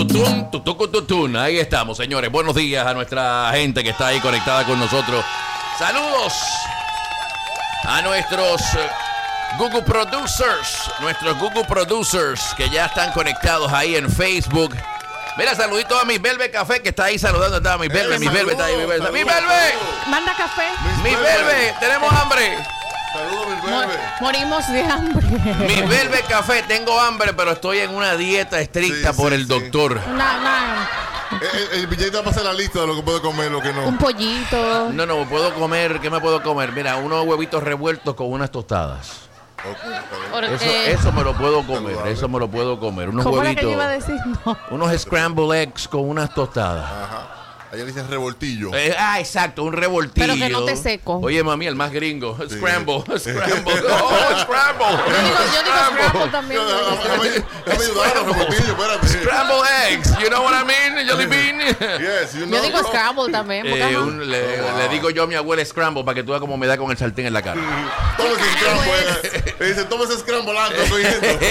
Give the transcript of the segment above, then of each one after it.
Ahí estamos, señores. Buenos días a nuestra gente que está ahí conectada con nosotros. Saludos a nuestros Google Producers que ya están conectados ahí en Facebook. Mira, saludito a mi Belve Café que está ahí saludando. Está mi Belve está ahí. ¡Mi Belve! Manda café. ¡Mi Belve! ¡Tenemos hambre! Saludos, mi Belve. Morimos de hambre. Mi Belve Café, tengo hambre, pero estoy en una dieta estricta por el doctor. El billete va a pasar la lista de lo que puedo comer, lo que no. Un pollito. No, puedo comer. ¿Qué me puedo comer? Mira, unos huevitos revueltos con unas tostadas. Eso me lo puedo comer. Unos ¿Cómo huevitos. era que yo iba a decir? No. Unos scramble eggs con unas tostadas. Ajá. Allá le dicen revoltillo. Exacto, un revoltillo. Pero que no te seco. Oye, mami, el más gringo. Sí. Scramble. Oh, scramble. Yo digo scramble también. Déjame ayudar a revoltillo, espérate. Scramble eggs. You know what I mean? Jelly bean. Yes, you know. Yo digo scramble también. Le digo yo a mi abuela scramble para que tú veas cómo me da con el sartén en la cara. Toma ese scramble. Le dice, toma ese scramble alto, estoy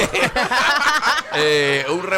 yendo. Un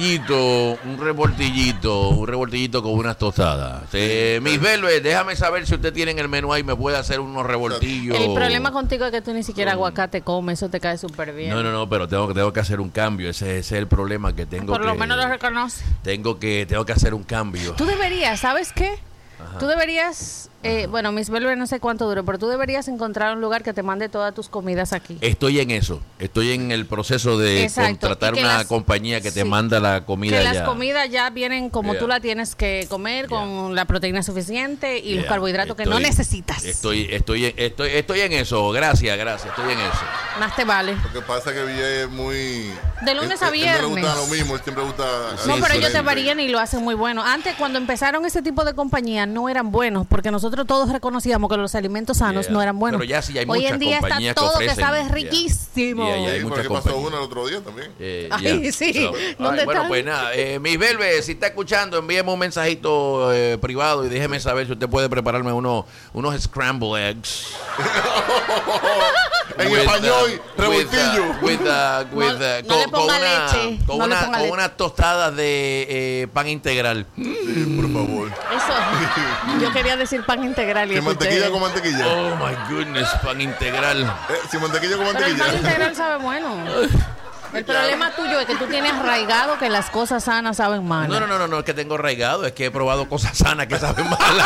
revoltillito con unas tostadas. Mis Belves, déjame saber si usted tiene en el menú ahí, me puede hacer unos revoltillos. El problema contigo es que tú ni siquiera aguacate comes, eso te cae súper bien. No, pero tengo que hacer un cambio, ese es el problema que tengo. Por lo menos lo reconoce. Tengo que hacer un cambio. Tú deberías, ¿sabes qué? Ajá. Tú deberías, bueno, Miss Belve no sé cuánto dure, pero tú deberías encontrar un lugar que te mande todas tus comidas aquí. Estoy en eso, estoy en el proceso de contratar una compañía que te manda la comida que ya. las comidas ya vienen como tú la tienes que comer, con la proteína suficiente y los carbohidratos que no necesitas. Estoy en eso, gracias, estoy en eso. Más te vale. Lo que pasa es que Villa es muy... De lunes a viernes. Él no le gusta lo mismo, él siempre gusta... No, pero ellos te varían y lo hacen muy bueno. Antes, cuando empezaron ese tipo de compañías, no eran buenos, porque nosotros todos reconocíamos que los alimentos sanos no eran buenos. Pero ya sí hay hoy muchas en día está compañías todo que que sabe riquísimo. Hay muchas porque pasó compañías. una el otro día también. Ay, sí. ¿Dónde bueno, están? pues nada, Miss Belve, si está escuchando, envíeme un mensajito privado y déjeme saber si usted puede prepararme unos scramble eggs. En español, revoltillo. Con unas tostadas de pan integral. Por favor. Eso. Yo quería decir pan integral. Y Sin mantequilla con mantequilla. Oh my goodness, pan integral. Sin mantequilla con Pero el mantequilla. pan integral sabe bueno. El problema tuyo es que tú tienes arraigado que las cosas sanas saben mal. No, es que tengo arraigado, es que he probado cosas sanas que saben malas.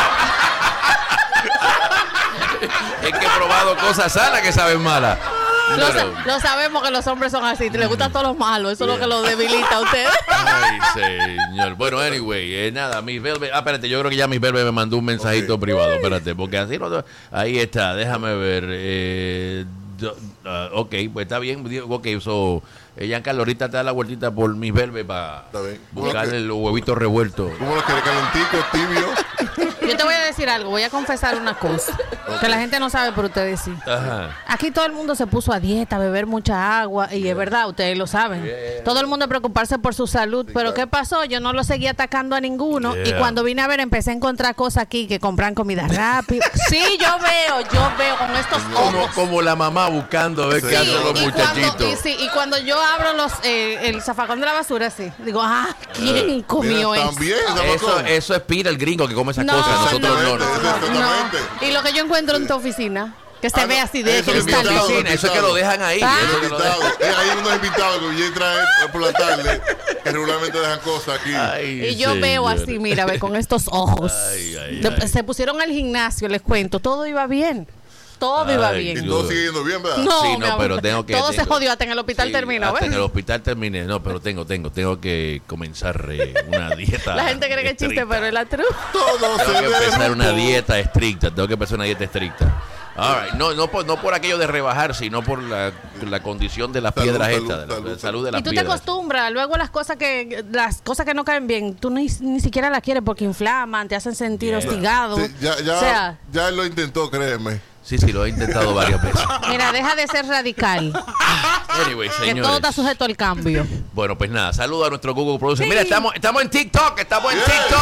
Es que he probado cosas sanas que saben malas. Lo sabemos que los hombres son así, les gustan todos los malos, eso es lo que los debilita a ustedes. Ay, señor. Bueno, anyway, nada, Miss Belve. Espérate, yo creo que ya Miss Belve me mandó un mensajito privado, espérate, porque así no. Ahí está, déjame ver. Ok, pues está bien. Ok, Giancarlo ahorita te da la vueltita por Miss Belve para buscarle los huevitos revueltos. ¿Cómo los quiere calenticos, tibios? Yo te voy a decir algo, voy a confesar una cosa que la gente no sabe, pero ustedes sí. Ajá. Aquí todo el mundo se puso a dieta, a beber mucha agua, y es verdad, ustedes lo saben. Todo el mundo a preocuparse por su salud, pero ¿qué pasó? Yo no lo seguí atacando a ninguno, y cuando vine a ver empecé a encontrar cosas aquí que compran comida rápida. Sí, yo veo con estos ojos. Como la mamá buscando a ver qué hacen los muchachitos. Y cuando yo abro el zafacón de la basura, sí, digo, ¿quién comió eso? También, Eso es Pira, el gringo que come esas cosas. Nosotros no. Y lo que yo encuentro en tu oficina, que se ve así de cristal. Eso es que lo dejan ahí. Hay unos invitados que vienen traer por la tarde que regularmente dejan cosas aquí. Y yo veo así, mira, ve con estos ojos. Se pusieron al gimnasio, les cuento, todo iba bien. Todo iba bien. Y todo sigue yendo bien, ¿verdad? No, pero tengo que... Todo se jodió, hasta en el hospital terminó, hasta en el hospital terminé. No, pero tengo que comenzar una dieta. La gente cree que es chiste, pero es la true. Tengo que empezar una dieta estricta. All right. No por aquello de rebajar, sino por la condición de las piedras estas, de la salud de las piedras. Y tú te acostumbras, luego las cosas que no caen bien, tú ni siquiera las quieres porque inflaman, te hacen sentir hostigado. Sí, ya él lo intentó, créeme. Sí, lo he intentado varias veces. Mira, deja de ser radical. Anyway, señores. Que todo está sujeto al cambio. Bueno, pues nada, saludos a nuestro Google Producer. Mira, estamos en TikTok, Estamos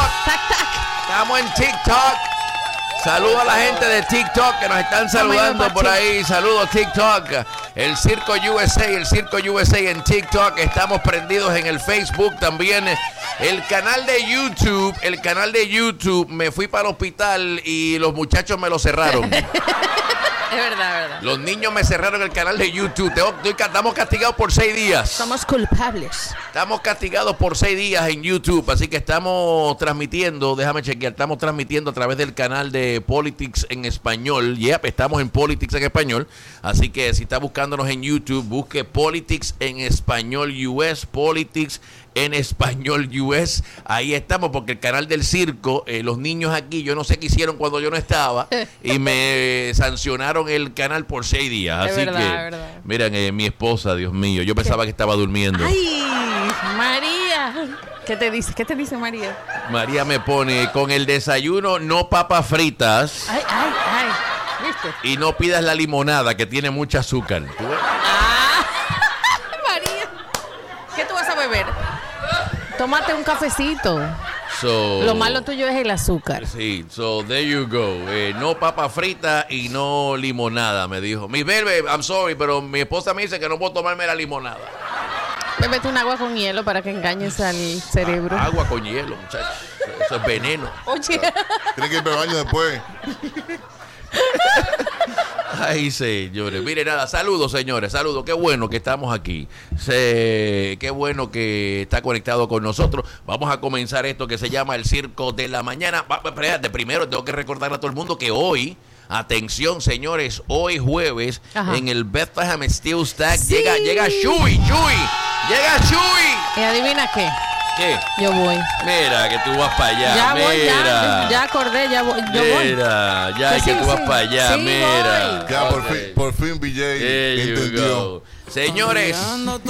en TikTok. Saludos a la gente de TikTok que nos están saludando por ahí. Saludos, TikTok. El Circo USA en TikTok. Estamos prendidos en el Facebook también. El canal de YouTube. Me fui para el hospital y los muchachos me lo cerraron. Es verdad. Los niños me cerraron el canal de YouTube. Estamos castigados por 6 días. Somos culpables. Estamos castigados por 6 días en YouTube. Así que estamos transmitiendo, déjame chequear, estamos transmitiendo a través del canal de Politics en Español. Estamos en Politics en Español. Así que si está buscándonos en YouTube, busque Politics en Español US, Politics en Español US. Ahí estamos, porque el canal del circo, los niños aquí, yo no sé qué hicieron cuando yo no estaba y me sancionaron el canal por 6 días. Así que, miren, mi esposa, Dios mío, yo pensaba que estaba durmiendo. ¡Ay, María! ¿Qué te dice María? María me pone, con el desayuno, no papas fritas. ¡Ay! ¿Viste? Y no pidas la limonada, que tiene mucho azúcar. María, ¿qué tú vas a beber? Tómate un cafecito. Lo malo tuyo es el azúcar. Sí, so there you go. No papa frita y no limonada, me dijo. Mi bebé, I'm sorry, pero mi esposa me dice que no puedo tomarme la limonada. Bébete un agua con hielo para que engañes al cerebro. Agua con hielo, muchachos. Eso es veneno. Oye. Tiene que ir al baño después. Ay, señores. Mire, nada, saludos, señores. Saludos. Qué bueno que estamos aquí. Qué bueno que está conectado con nosotros. Vamos a comenzar esto que se llama el Circo de la Mañana. Espérate, primero tengo que recordar a todo el mundo que hoy, atención, señores, hoy jueves, en el Bethlehem Steel Stack, sí, llega Chuy. Llega Chuy. ¿Y adivina qué? ¿Qué? Yo voy. Mira, que tú vas para allá. Ya voy, mira. ya acordé, ya voy. Yo voy. Mira, ya que tú vas para allá, sí, mira. Ya, por fin BJ entendió. Señores,